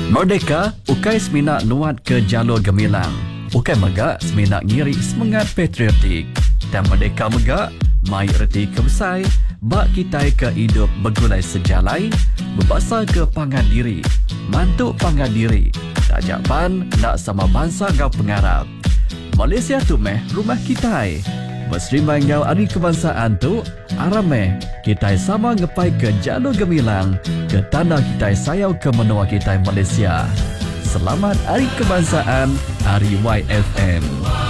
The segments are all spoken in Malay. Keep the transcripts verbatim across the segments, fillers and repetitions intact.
Merdeka, ukai seminak nuat ke jalur gemilang. Ukai megak seminak ngiri semangat patriotik. Dan Merdeka megak, mai erti kebesai, bak kitai ke hidup bergulai sejalai, berbasa ke pangan diri, mantuk pangan diri. Tak japan, nak sama bangsa ngau pengarap. Malaysia tu meh rumah kitai. Berserimai ngau hari kebangsaan tu, arameh kitai sama ngepai ke jalur gemilang, ke tanda kitai sayau ke menua kitai Malaysia. Selamat Hari Kebangsaan, Hari Y F M.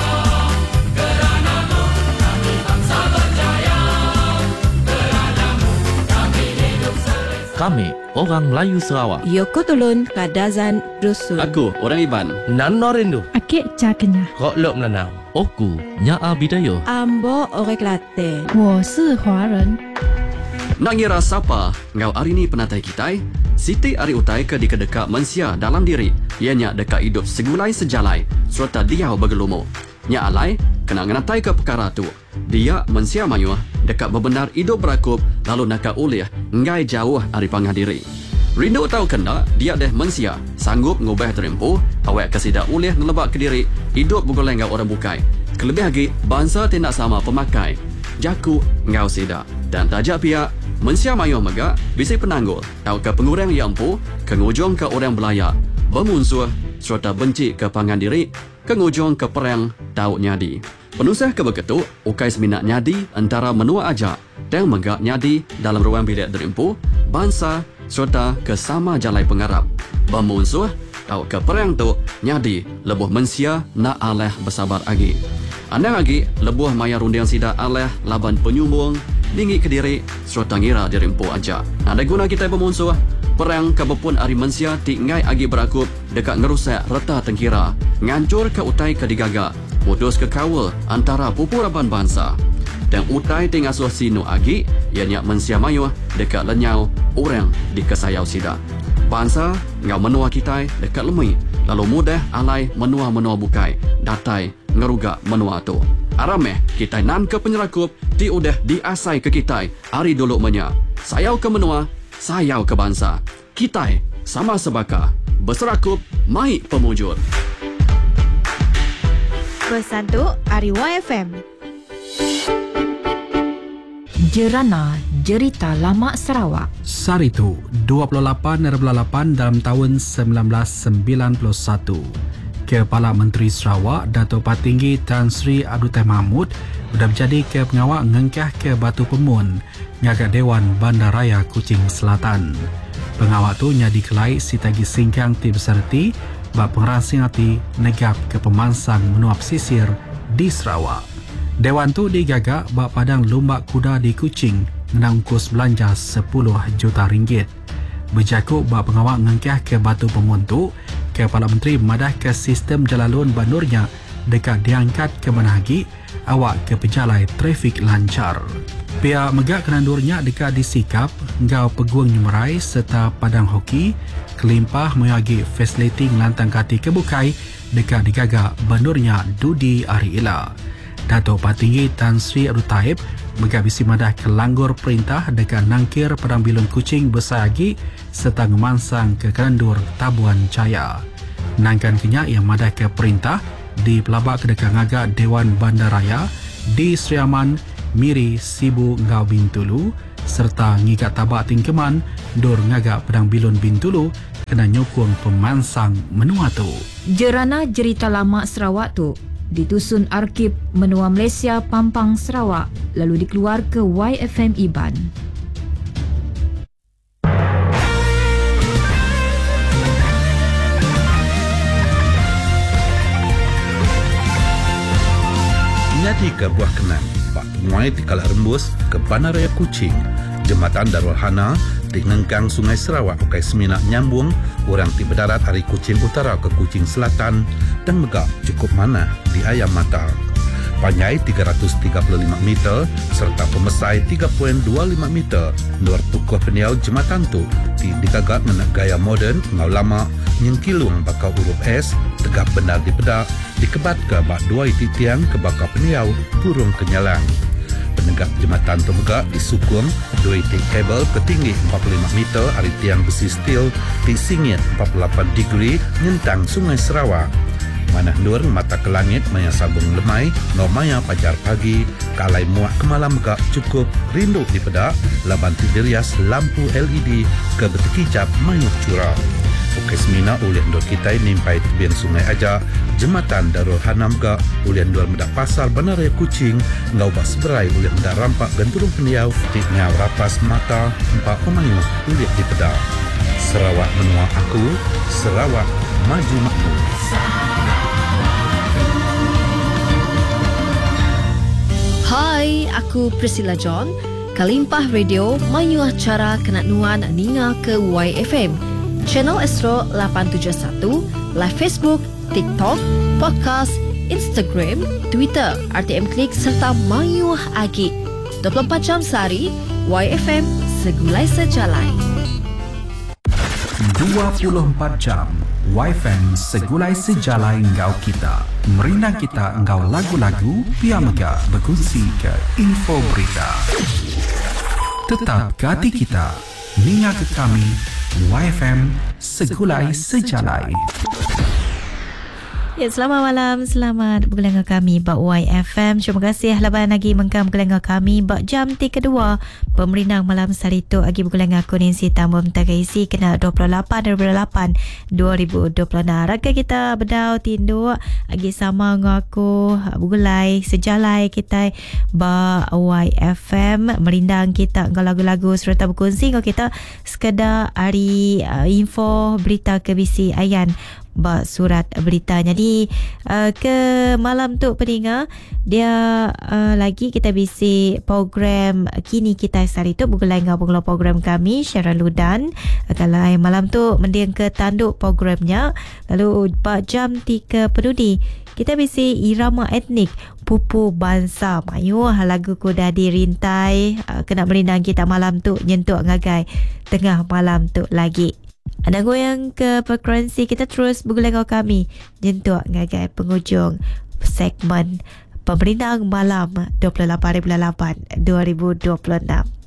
Kami, orang Melayu Sarawak. Yoko Tulun, Kadazan, Dusun. Aku, orang Iban. Nano Rindu. Akik Cakenya. Kok Lok Melanau. Oku, Nyaa Bidayo. Ambo Orek Latte. 我是华人。 Nak ngira siapa ngau hari ni penatai kitai? Siti ari utai ke dikedekat mensia dalam diri. Ianya dekat hidup segulai sejalai serta dia bergelumo. Nya alai kena ngenatai ke perkara tu. Dia mensia mayuh dekat berbenar hidup berakup lalu nakak ulih ngai jauh ari pangah diri. Rindu tahu kena dia deh mensia sanggup ngubah terempuh awak kesidak ulih nelebak ke diri hidup bergoleng ngau orang bukai. Kelebih lagi bangsa tidak sama pemakai. Jaku ngau sida dan tajak pihak mensia mayuh megak bisi penanggul tahu ke pengurang yang empu kengujung ke orang belayak bermunsuh serta benci ke pangan diri kengujung ke perang tahu nyadi. Penusah ke begitu ukai seminak nyadi antara menua ajak dan megak nyadi dalam ruang bilik derempu bangsa serta ke sama jalai pengarap. Bermunsuh tahu ke perang tu nyadi lebuh mensia nak aleh bersabar lagi. Andang lagi lebuh maya rundiang sida aleh laban penyumbung dinggi ke diri serta ngira dirempu aja. Ada guna kita bermunsuh perang kebepun ari mensia tingai agi berakup dekat ngerusak reta tengkira ngancur ke utai ke digaga modus ke kawal antara pupuraban bangsa dan utai tingasuh sinu agi ianya mensia mayuh dekat lenyau orang di kesayau sida. Bangsa ngau menua kitai dekat lemui lalu mudah alai menua-menua bukai datai ngerugak menua tu. Arameh kitai nan ke penyerakup ti udah diasai ke kitai hari dulu menya. Sayau ke menua, sayau ke bangsa. Kitai sama sebaka berserakup mai pemujur. Bersantuk Hari Y F M. Jerana Jerita Lama Sarawak. Saritu dua puluh lapan lapan dalam tahun seribu sembilan ratus sembilan puluh satu. Kepala Menteri Sarawak Dato' Patinggi Tan Sri Abdul Tahir Mahmud sudah menjadi ke pengawal ngengkah ke Batu Pemun ngagak Dewan Bandaraya Kuching Selatan. Pengawal tu nyadi kelai sitagi singkang ti beserti bak pengerasing hati negap ke pemansang menua pesisir di Sarawak. Dewan tu digagak bak padang lumbak kuda di Kuching menang kos belanja sepuluh juta ringgit. Berjakuk bak pengawal ngengkah ke Batu Pemun tu, Kepala Menteri memadah ke sistem jalalun bandurnya dekat diangkat ke Manahagi awak ke pejalai trafik lancar. Pihak megak kenandurnya dekat disikap ngau peguang nyumerai serta padang hoki kelimpah menghagi fasiliti ngelantang kati kebukai dekat digagak bandurnya Dudi Ari Ila. Dato' Patinggi Tan Sri Abdul Tahir megak bisi madah ke langgur perintah dekat nangkir padang bilun Kuching bersayagi serta ngemansang ke kenandur Tabuan Jaya. Nangkan kenyak yang madah ke perintah di pelabak kedekat ngagak Dewan Bandaraya di Seriaman, Miri, Sibu, Ngau Bintulu serta ngigat tabak tingkeman dor ngagak Pedang Bilun Bintulu kena nyokong pemansang menua tu. Jerana Jerita Lama Sarawak tu ditusun Arkib Menua Malaysia Pampang Sarawak lalu dikeluar ke Y F M Iban. Nyadi ke buah kenan Pak Penguai di Kalah Rembus ke Bandaraya Kuching Jembatan Darul Hana di Ngengkang Sungai Sarawak ukai seminak nyambung orang di berdarat dari Kuching Utara ke Kuching Selatan dan megak cukup mana di Ayam Mata. Panjai tiga ratus tiga puluh lima meter serta pemesai tiga koma dua lima meter luar tukuh peniau jembatan tu di digagak dengan gaya moden ngau lama nyengkilung bakau huruf S tegak benar di pedak dikebat ke bak dua iti tiang ke bakau peniau burung kenyalang. penegak jembatan terbegak disukung dua tik kabel ketinggi empat puluh lima meter dari tiang besi steel di singit empat puluh lapan degree nyentang Sungai Sarawak. Manah nur mata ke langit maya sabung lemai, no maya pajar pagi, kalai muak ke malam megak cukup, rindu di pedak, laban tidirias lampu L E D ke betekicap mayuk curah. Okey semina ulian dua kita nimpai tebian sungai aja, jembatan Darul Hanam ga ulian dua medak pasar Banaraya Kuching, ngau bas berai ulian medak rampak ganturung pendiau, di ngau rapas mata, empat pemayu ulian di pedak. Sarawak menua aku, Sarawak maju makmur. Hai, aku Priscilla John. Kalimpah Radio mayu acara Kenak Nuan Ninga ke Y F M. Channel Astro lapan tujuh satu, live Facebook, TikTok, podcast, Instagram, Twitter, R T M Klik serta Mayuh Agi. dua puluh empat jam sehari, Y F M segulai sejalai. dua puluh empat jam Y F M segulai sejalai engkau kita. Merinang kita engkau lagu-lagu biar megah berkongsi ke info berita. Tetap ke hati kita, ninga ke kami Y F M segulai sejalai. Ya, selamat malam, selamat bergelengah kami bak Y F M. Terima kasih laban lagi mengkam gelengah kami bak jam ti kedua. Pemerinang malam salitu agi bergelengah kuning si tambah mentagaisi kena dua puluh lapan dua puluh lapan dua ribu dua puluh enam. Raga kita berdau tindu agi sama ngaku bergulai sejalai kita bak Y F M. Merindang kita ngau lagu-lagu serta berkongsi ngau kita sekadar hari uh, info berita ke B C Ayan bak surat berita. Jadi uh, ke malam tu peninga dia uh, lagi kita bisi program kini kita sehari tu bergulai dengan pengelola program kami Syara Ludan. Kalau malam tu mendiang ke tanduk programnya, lalu bak jam tiga penudi kita bisi irama etnik Pupu Bangsa Mayu. Lagu ku dah dirintai uh, kena merindang kita malam tu nyentuk ngagai tengah malam tu lagi. Ada goyang ke frekuensi kita terus bergulai dengan kami jentuk ngagai penghujung segmen Pemerinang Malam dua puluh lapan lapan dua ribu dua puluh enam.